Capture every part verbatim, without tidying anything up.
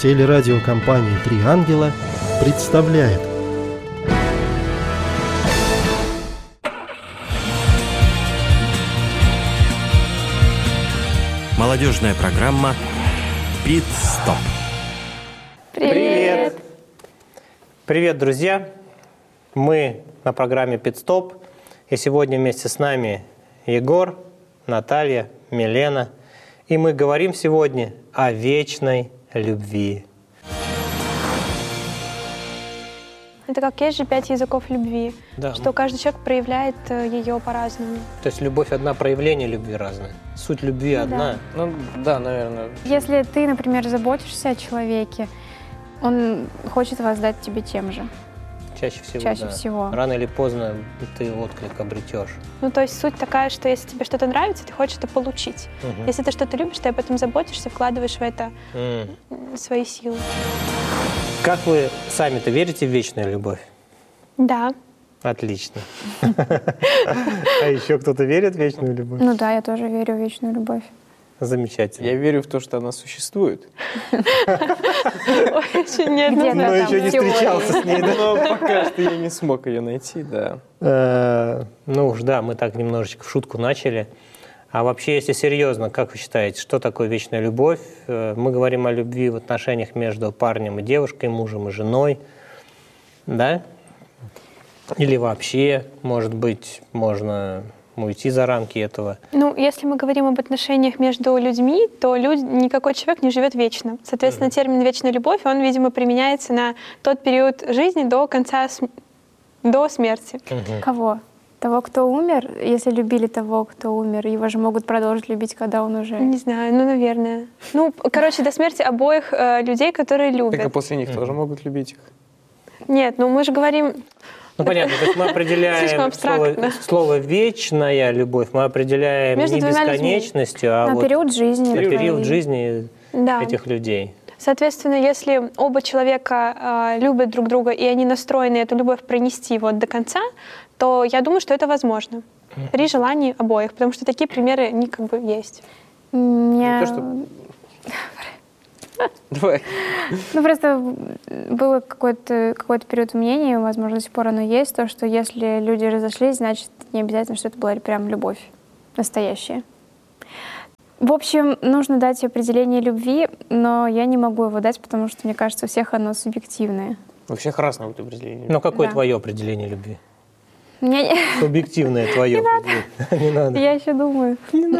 Телерадиокомпания «Три ангела» представляет. Молодежная программа «Пит-стоп». Привет! Привет, друзья! Мы на программе «Пит-стоп», и сегодня вместе с нами Егор, Наталья, Милена. И мы говорим сегодня о вечной любви. Это как есть же пять языков любви, Да. что каждый человек проявляет ее по-разному. То есть любовь одна, проявление любви разное. Суть любви одна. Ну да, наверное. Если ты, например, заботишься о человеке, он хочет воздать тебе тем же. Чаще всего, Чаще да. всего. Рано или поздно ты отклик обретешь. Ну, то есть суть такая, что если тебе что-то нравится, ты хочешь это получить. Угу. Если ты что-то любишь, ты об этом заботишься, вкладываешь в это М. свои силы. Как вы сами-то верите в вечную любовь? Да. Отлично. А еще кто-то верит в вечную любовь? Ну да, я тоже верю в вечную любовь. Замечательно. Я верю в то, что она существует. Ой, еще нет. Где-то Но там еще не в теории. встречался с ней, да? Но пока что я не смог ее найти, да. Э, Ну уж да, мы так немножечко в шутку начали. А вообще, если серьезно, как вы считаете, что такое вечная любовь? Э, Мы говорим о любви в отношениях между парнем и девушкой, мужем и женой, да? Или вообще, может быть, можно уйти за рамки этого? Ну, если мы говорим об отношениях между людьми, то люд... никакой человек не живет вечно. Соответственно, термин «вечная любовь», он, видимо, применяется на тот период жизни до конца, см- до смерти. Мгм. Кого? Того, кто умер? Если любили того, кто умер, его же могут продолжить любить, когда он уже... Не знаю, ну, наверное. Ну, короче, до смерти обоих э, людей, которые любят. Так а после них тоже могут любить их. Нет, ну мы же говорим... Ну понятно, то есть мы Слишком определяем слово, абстрактно. слово «вечная любовь», мы определяем Между не двумя людьми. бесконечностью, а На вот период жизни. на период твоей. жизни Да. этих людей. Соответственно, если оба человека э, любят друг друга, и они настроены эту любовь пронести вот до конца, то я думаю, что это возможно при желании обоих, потому что такие примеры, они как бы есть. У меня... Не то, что- Давай. Ну, просто было какой-то какой-то период мнения, возможно, до сих пор оно есть, то, что если люди разошлись, значит, не обязательно, что это была прям любовь настоящая. В общем, нужно дать определение любви, но я не могу его дать, потому что, мне кажется, у всех оно субъективное. У всех разное будет определение. Но какое Да. твое определение любви? У меня не- Субъективное твое определение. Не надо. Я еще думаю.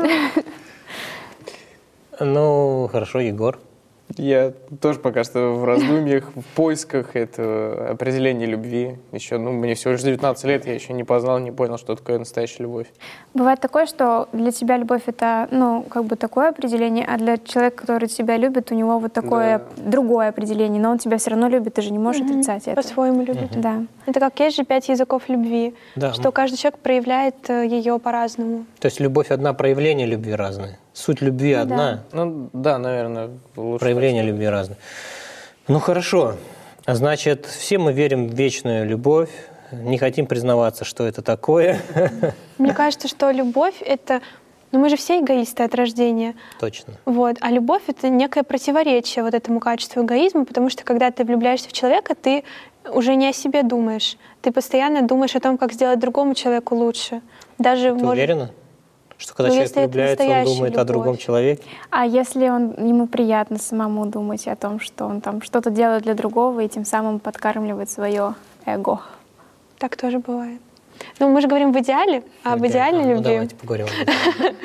Ну, хорошо, Егор. Я тоже пока что в раздумьях, в поисках этого определения любви. Еще, ну, мне всего лишь девятнадцать лет, я еще не познал, не понял, что такое настоящая любовь. Бывает такое, что для тебя любовь — это, ну, как бы такое определение, а для человека, который тебя любит, у него вот такое другое определение, но он тебя все равно любит, ты же не можешь отрицать это. По-своему любят. Да. Это как есть же пять языков любви, Да. что каждый человек проявляет ее по-разному. То есть любовь одна, проявление любви разное. Суть любви одна, Ну, да, наверное, лучше. проявление любви разное. Ну, хорошо. Значит, все мы верим в вечную любовь, не хотим признаваться, что это такое. Мне кажется, что любовь — это... Ну, мы же все эгоисты от рождения. Точно. Вот. А любовь — это некое противоречие вот этому качеству эгоизма, потому что когда ты влюбляешься в человека, ты уже не о себе думаешь. Ты постоянно думаешь о том, как сделать другому человеку лучше. Даже, Ты может, уверена? Что когда Ну, человек если это влюбляется, он настоящая думает о другом любовь. человеке? А если он, ему приятно самому думать о том, что он там что-то делает для другого и тем самым подкармливает свое эго? так тоже бывает. Ну, мы же говорим в идеале, а в идеальной А, ну, любви... давайте поговорим об этом.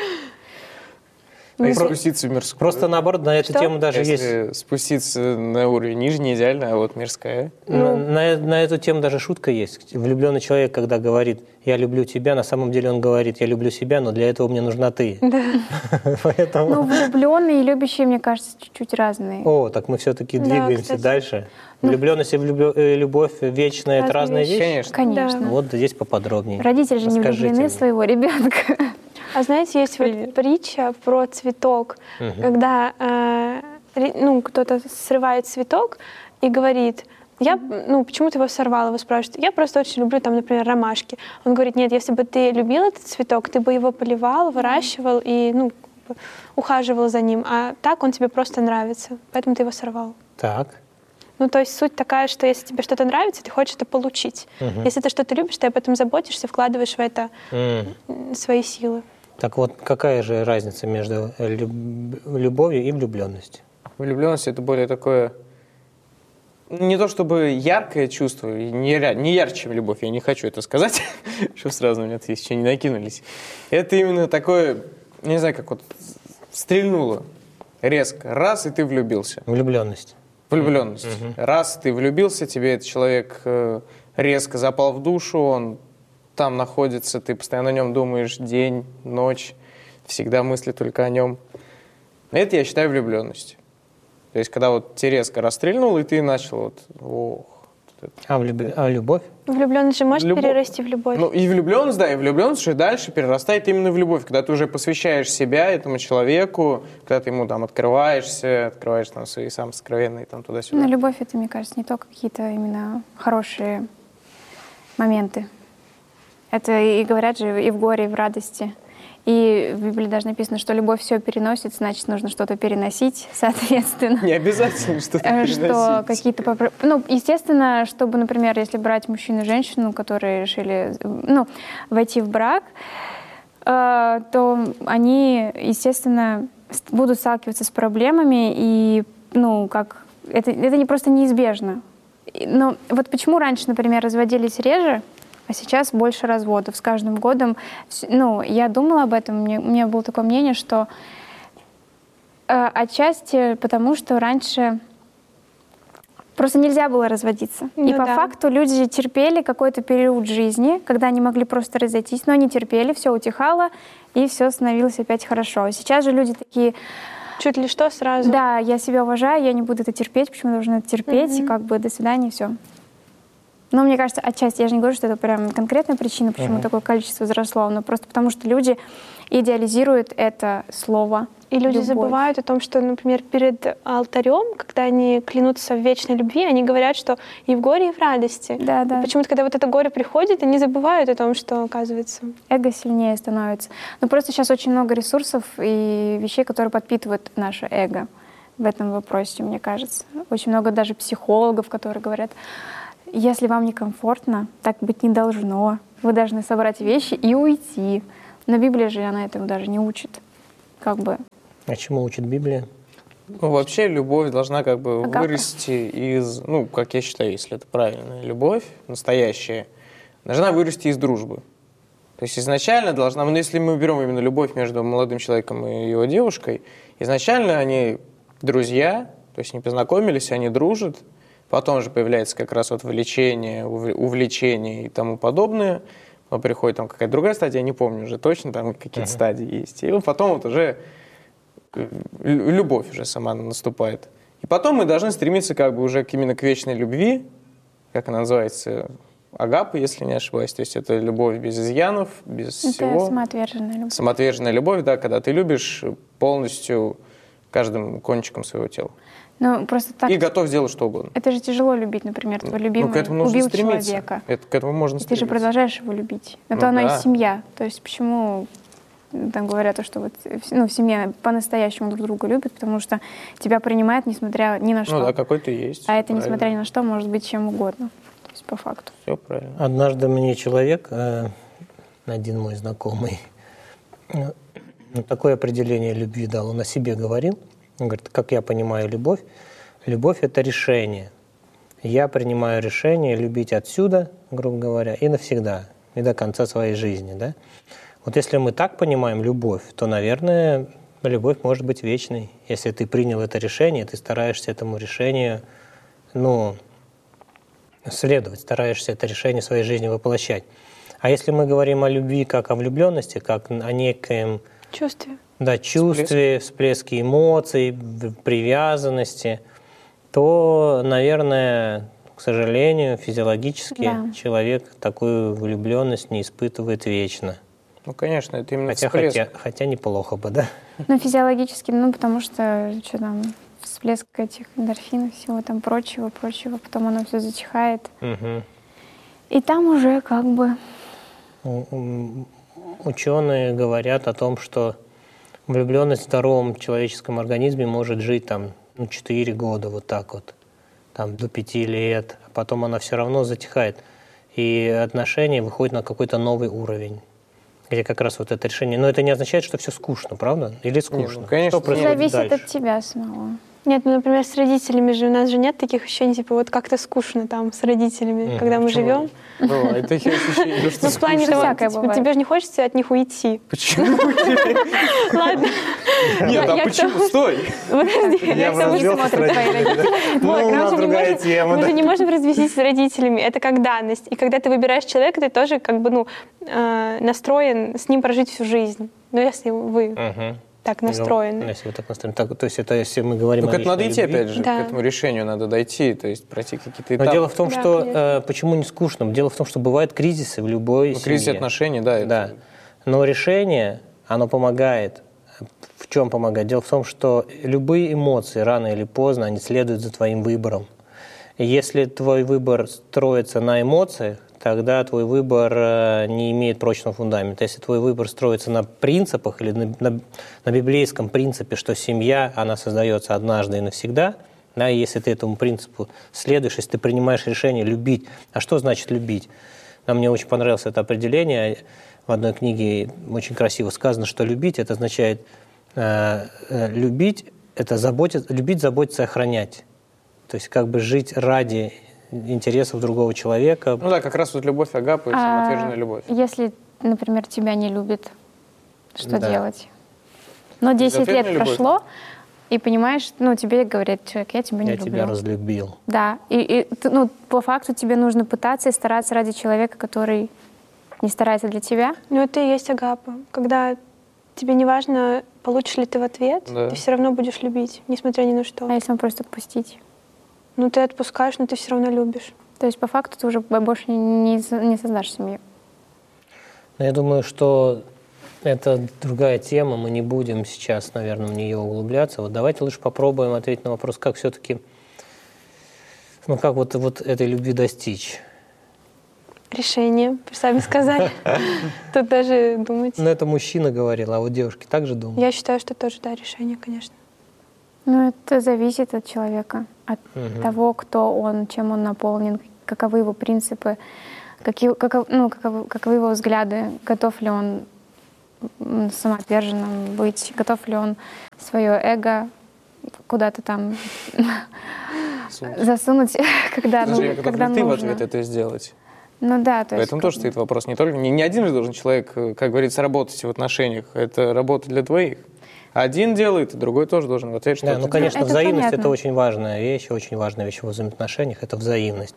А если Про- спуститься в мирскую? Просто наоборот, на эту Что? тему даже есть... Если спуститься на уровень ниже, не идеально, а вот мирская. На, на- на эту тему даже шутка есть. Влюбленный человек, когда говорит «я люблю тебя», на самом деле он говорит «я люблю себя, но для этого мне нужна ты». Да. Поэтому... Ну, влюбленные и любящие, мне кажется, чуть-чуть разные. О, так мы все-таки Да, двигаемся кстати. дальше. Влюбленность и влюблё- э, любовь вечная — это разные Разные вещи. вещи? Конечно. Конечно. Вот здесь поподробнее. Родители же не Расскажите влюблены мне. в своего ребенка. А знаете, есть вот притча про цветок, когда э, ре- ну, кто-то срывает цветок и говорит: я, ну, почему ты его сорвал? Его спрашивают. Я просто очень люблю, там, например, ромашки. Он говорит: нет, если бы ты любил этот цветок, ты бы его поливал, выращивал и, ну, как бы ухаживал за ним. А так он тебе просто нравится, поэтому ты его сорвал. Так. Ну, то есть суть такая, что если тебе что-то нравится, ты хочешь это получить. Мгм. Если ты что-то любишь, ты об этом заботишься, вкладываешь в это М. м, свои силы. Так вот, какая же разница между люб- любовью и влюбленностью? Влюбленность — это более такое, не то чтобы яркое чувство, и не, ря- не ярче, чем любовь, я не хочу это сказать, чтобы сразу на меня еще не накинулись. Это именно такое, не знаю, как вот стрельнуло резко, раз, и ты влюбился. Влюбленность. Влюбленность. Раз ты влюбился, тебе этот человек э, резко запал в душу, он там находится, ты постоянно о нем думаешь день, ночь, всегда мысли только о нем. Это я считаю влюбленностью. То есть, когда вот тебе резко расстрельнул, и ты начал вот, ох. Вот это. А, влюб- а любовь? Влюбленность же может Любовь. перерасти в любовь. Ну, и влюбленность, да, и влюбленность уже дальше перерастает именно в любовь, когда ты уже посвящаешь себя этому человеку, когда ты ему там открываешься, открываешь там свои самые сокровенные там туда-сюда. Но любовь — это, мне кажется, не только какие-то именно хорошие моменты. Это и говорят же и в горе, и в радости. И в Библии даже написано, что любовь все переносит, значит, нужно что-то переносить, соответственно. Не обязательно что-то Э, переносить. Что какие-то... попро- Ну, естественно, чтобы, например, если брать мужчину и женщину, которые решили, ну, войти в брак, э, то они, естественно, с- будут сталкиваться с проблемами, и, ну, как... Это, это не просто неизбежно. И- Но вот почему раньше, например, разводились реже, а сейчас больше разводов. С каждым годом, вс- ну, я думала об этом, мне- у меня было такое мнение, что э, отчасти потому, что раньше просто нельзя было разводиться. Ну И по да. факту люди терпели какой-то период жизни, когда они могли просто разойтись, но они терпели, все утихало, и все становилось опять хорошо. Сейчас же люди такие: Чуть ли что сразу. да, я себя уважаю, я не буду это терпеть, почему я должна это терпеть, и как бы до свидания, все. Но мне кажется, отчасти, я же не говорю, что это прям конкретная причина, почему Мгм. такое количество возросло, но просто потому, что люди идеализируют это слово. И люди любовь. забывают о том, что, например, перед алтарем, когда они клянутся в вечной любви, они говорят, что и в горе, и в радости. Да, да. И почему-то, когда вот это горе приходит, они забывают о том, что, оказывается... Эго сильнее становится. Но просто сейчас очень много ресурсов и вещей, которые подпитывают наше эго в этом вопросе, мне кажется. Очень много даже психологов, которые говорят: если вам некомфортно, так быть не должно. Вы должны собрать вещи и уйти. Но Библия же, она этому даже не учит. Как бы. А чему учит Библия? Ну, вообще любовь должна как бы Агапа. вырасти из, ну, как я считаю, если это правильная любовь, настоящая, должна вырасти из дружбы. То есть изначально должна, ну, если мы берем именно любовь между молодым человеком и его девушкой, изначально они друзья, то есть они познакомились, они дружат, потом же появляется как раз вот влечение, ув- увлечение и тому подобное, потом приходит там какая-то другая стадия, я не помню уже точно, там какие-то Мгм. стадии есть, и вот потом вот уже лю- любовь уже сама наступает. И потом мы должны стремиться как бы уже к- именно к вечной любви, как она называется, агапа, если не ошибаюсь, то есть это любовь без изъянов, без Это всего. самоотверженная любовь. Самоотверженная любовь, да, когда ты любишь полностью каждым кончиком своего тела. Ну, просто так. И готов сделать что угодно. Это же тяжело любить, например, твой Ну, любимый к этому нужно убил стремиться. человека. Это, к этому можно И ты стремиться. же продолжаешь его любить. Это Ну оно да. и семья. То есть почему там говорят, то, что вот, ну, в семье по-настоящему друг друга любят, потому что тебя принимают, несмотря ни на что. Ну да, какой ты есть. А это, правильно. несмотря ни на что, может быть чем угодно. То есть по факту. Все правильно. Однажды мне человек, э, один мой знакомый, э, ну, такое определение любви дал, он о себе говорил. Он говорит: как я понимаю любовь, любовь — это решение. Я принимаю решение любить отсюда, грубо говоря, и навсегда, и до конца своей жизни. Да? Вот если мы так понимаем любовь, то, наверное, любовь может быть вечной. Если ты принял это решение, ты стараешься этому решению, ну, следовать, стараешься это решение в своей жизни воплощать. А если мы говорим о любви как о влюбленности, как о некоем, Чувствие. да, чувстве, всплеске эмоций, в- привязанности, то, наверное, к сожалению, физиологически Да. человек такую влюбленность не испытывает вечно. Ну, конечно, это именно Хотя, всплеск. хотя, хотя неплохо бы, да? Ну, физиологически, ну, потому что, что там, всплеск этих эндорфинов, всего там прочего, прочего, потом оно все затихает. Мгм. И там уже как бы... У- у- Ученые говорят о том, что влюбленность в здоровом человеческом организме может жить там ну, четыре года, вот так вот. там, до пяти лет, а потом она все равно затихает. И отношения выходят на какой-то новый уровень, где как раз вот это решение. Но это не означает, что все скучно, правда? Или скучно? Не, ну, конечно, что происходит Зависит дальше? от тебя самого. Нет, ну, например, с родителями же у нас же нет таких ощущений, типа, вот как-то скучно там с родителями, Мгм. когда мы Почему? живем. Бывает такие ощущения, что Ну, в плане скучно. того, Всякое типа, бывает. тебе же не хочется от них уйти. Почему? Ладно. Нет, Я- а я к почему? тому- Стой! Подожди, я Я к тому, что развелся с смотрят твои родителями. Вот, Ну, у мы нас же не другая можем- тема, Мы да. же не можем развестись с родителями, это как данность. И когда ты выбираешь человека, ты тоже как бы, ну, э, настроен с ним прожить всю жизнь. Ну, если вы Мгм. так Ну, настроены. если вы так настроены. Так, то есть это если мы говорим Ну, о к этому надо личной идти, любви. опять же, Да. к этому решению надо дойти, то есть пройти какие-то Но этапы. дело в том, Да, что конечно. э, почему не скучно? Дело в том, что бывают кризисы в любой Ну, кризис семье. отношений, да, Да. это... Но решение, оно помогает. В чем помогает? Дело в том, что любые эмоции рано или поздно, они следуют за твоим выбором. И если твой выбор строится на эмоциях, тогда твой выбор э, не имеет прочного фундамента. Если твой выбор строится на принципах или на, на- на библейском принципе, что семья, она создается однажды и навсегда, да, и если ты этому принципу следуешь, если ты принимаешь решение любить. А что значит любить? Нам мне очень понравилось это определение. В одной книге очень красиво сказано, что любить – это означает э, э, любить, это заботиться, любить, заботиться и охранять. То есть как бы жить ради интересов другого человека. Ну да, как раз вот любовь агапы, самоотверженная А любовь. если, например, тебя не любит, что Да. делать? Но десять лет Безответная любовь. прошло, и понимаешь, ну, тебе говорит человек, я тебя не Я люблю. тебя разлюбил. Да, и, и ты, ну, по факту тебе нужно пытаться и стараться ради человека, который не старается для тебя. Ну, это и есть агапа. Когда тебе не важно, получишь ли ты в ответ, Да. ты все равно будешь любить, несмотря ни на что. А если он просто отпустить? Ну, ты отпускаешь, но ты все равно любишь. То есть по факту ты уже больше не, со- не создашь семью. Но я думаю, что это другая тема, мы не будем сейчас, наверное, в нее углубляться. Вот давайте лучше попробуем ответить на вопрос, как все-таки, ну как вот, вот этой любви достичь. Решение, вы сами сказали. Тут даже думать. Ну это мужчина говорил, а вот девушки также думают. Я считаю, что тоже, да, решение, конечно. Ну, это зависит от человека, от Мгм. того, кто он, чем он наполнен, каковы его принципы, какие, каков, ну, каковы, каковы его взгляды, готов ли он м, самоотверженным быть, готов ли он свое эго куда-то там засунуть, когда, ну, Даже когда готов ли ты в нужно. ответ это сделать? Ну да, то есть... Поэтому как тоже бы- стоит вопрос. Не только не, не один же должен человек, э, как говорится, работать в отношениях. Это работа для двоих. Один делает, и другой тоже должен в ответ что-то Да, ну, делать. конечно, Это взаимность понятно. это очень важная вещь, очень важная вещь в взаимоотношениях, это взаимность.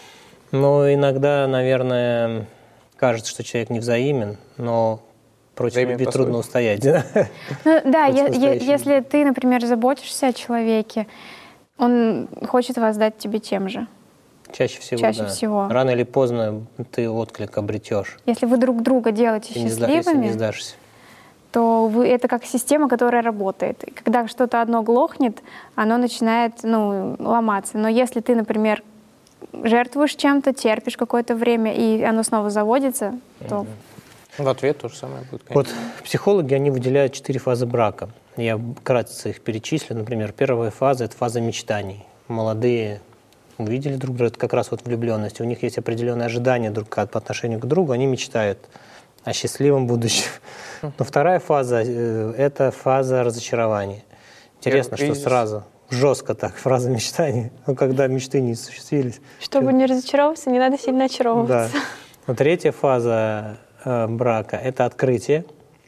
Но иногда, наверное, кажется, что человек не взаимен, но против Взаимен любви по-своему. трудно устоять. Да? Ну, да, Вот е- е- настоящий. если ты, например, заботишься о человеке, он хочет воздать тебе тем же. Чаще всего, Чаще да. всего. Рано или поздно ты отклик обретешь. Если вы друг друга делаете Ты не, сда- если счастливыми, не сдашься. то вы, это как система, которая работает. И когда что-то одно глохнет, оно начинает ну, ломаться. Но если ты, например, жертвуешь чем-то, терпишь какое-то время, и оно снова заводится, то В ответ то же самое будет, Вот конечно. психологи, они выделяют четыре фазы брака. Я вкратце их перечислю. Например, первая фаза – это фаза мечтаний. Молодые увидели друг друга, это как раз вот влюбленность. У них есть определенные ожидания друг по отношению к другу, они мечтают о счастливом будущем. Но вторая фаза э, – это фаза разочарования. Интересно, Первый что кризис. сразу, жестко так, фраза мечтаний, ну, когда мечты не осуществились. Чтобы не разочаровываться, не надо сильно Да. очаровываться. Но третья фаза э, брака – это открытие.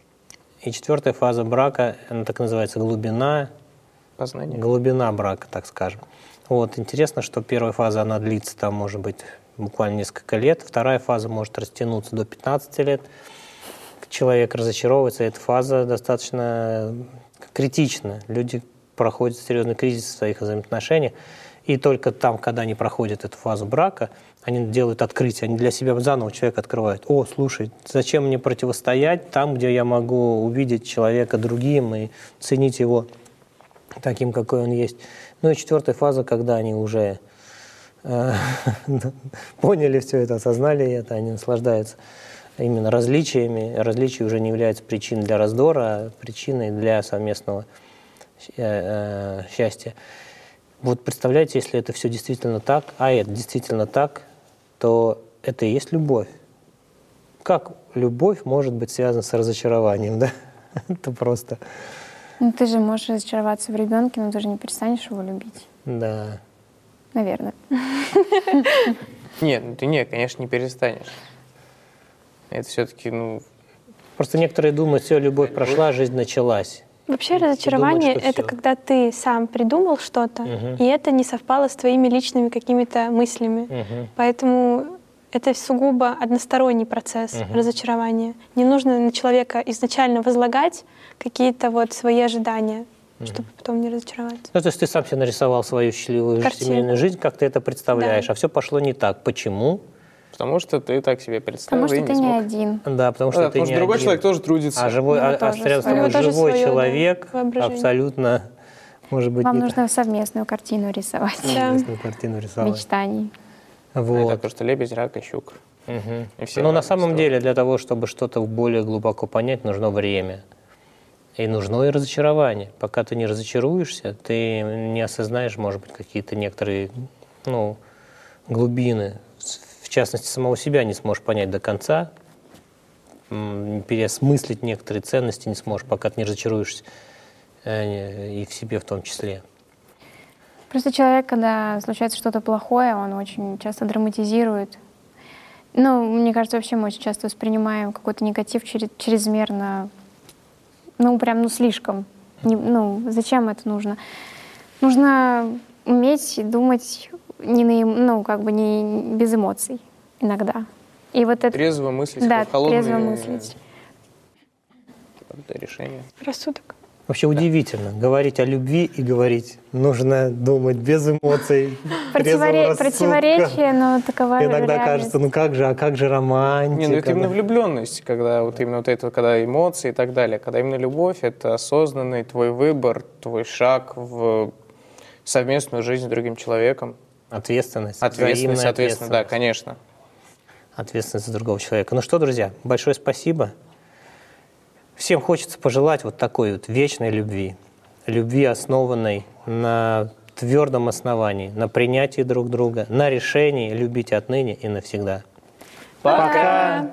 И четвертая фаза брака, она так называется глубина, Познание. глубина брака, так скажем. Вот, интересно, что первая фаза, она длится там, может быть, буквально несколько лет. Вторая фаза может растянуться до пятнадцати лет. Человек разочаровывается, и эта фаза достаточно критична. Люди проходят серьезный кризис в своих взаимоотношениях. И только там, когда они проходят эту фазу брака, они делают открытие, они для себя заново человека открывают. О, слушай, зачем мне противостоять там, где я могу увидеть человека другим и ценить его таким, какой он есть. Ну и четвертая фаза, когда они уже э, поняли все это, осознали это, они наслаждаются именно различиями. Различия уже не являются причиной для раздора, а причиной для совместного э, э, счастья. Вот представляете, если это все действительно так, а это действительно так, то это и есть любовь. Как любовь может быть связана с разочарованием, да? Это просто... Ну, ты же можешь разочароваться в ребенке, но ты же не перестанешь его любить. Да. Наверное. Нет, ну ты нет, конечно, не перестанешь. Это все-таки, ну... Просто некоторые думают, все, любовь прошла, жизнь началась. Вообще И разочарование думают, что это всё. когда ты сам придумал что-то, Мгм. и это не совпало с твоими личными какими-то мыслями. Мгм. Поэтому это сугубо односторонний процесс Мгм. разочарования. Не нужно на человека изначально возлагать какие-то вот свои ожидания, чтобы потом не разочароваться. Ну, то есть ты сам себе нарисовал свою счастливую Картинку. семейную жизнь, как ты это представляешь, Да. а все пошло не так. Почему? Потому что ты так себе представил Потому и что ты не не смог. один. Да, потому что Да, ты потому не что другой один. человек тоже трудится. А живой, У него а, а тоже рядом с свое. тобой У него тоже живой свое, да, человек, воображение. абсолютно, может быть, Вам не нужно совместную картину рисовать. Да. интересную картину рисовать. Мечтаний. Это Вот. просто лебедь, рак и щука. Мгм. И все Но на разные самом стороны. деле для того, чтобы что-то более глубоко понять, нужно время. И нужно и разочарование. Пока ты не разочаруешься, ты не осознаешь, может быть, какие-то некоторые ну, глубины. В частности, самого себя не сможешь понять до конца, м, переосмыслить некоторые ценности не сможешь, пока ты не разочаруешься, э, и в себе в том числе. Просто человек, когда случается что-то плохое, он очень часто драматизирует. Ну, мне кажется, вообще мы очень часто воспринимаем какой-то негатив через- чрезмерно, ну, прям, ну, слишком. Не- ну, зачем это нужно? Нужно уметь думать не на, эм- ну, как бы не без эмоций иногда. И вот это... Трезво мыслить, Да, как холодные трезво мыслить. это решение. Рассудок. Вообще удивительно. Говорить о любви и говорить нужно думать без эмоций, трезвым Противоре- рассудком. Противоречие, но такова Иногда реальность. кажется, ну как же, а как же романтика? Не, ну это именно да? влюбленность, когда вот именно вот это, когда эмоции и так далее. Когда именно любовь — это осознанный твой выбор, твой шаг в совместную жизнь с другим человеком. Ответственность. Ответственность, взаимная соответственно, да, конечно. Ответственность за другого человека. Ну что, друзья, большое спасибо. Всем хочется пожелать вот такой вот вечной любви. Любви, основанной на твердом основании, на принятии друг друга, на решении любить отныне и навсегда. Пока!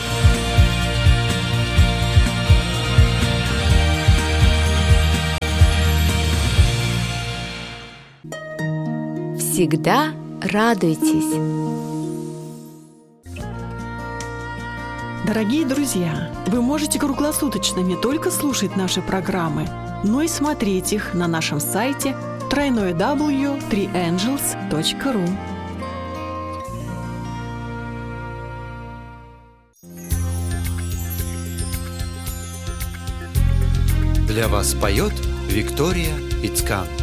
Всегда радуйтесь. Дорогие друзья, вы можете круглосуточно не только слушать наши программы, но и смотреть их на нашем сайте дабл ю дабл ю дабл ю точка три энджелс точка ру. Для вас поет Виктория Ицкан.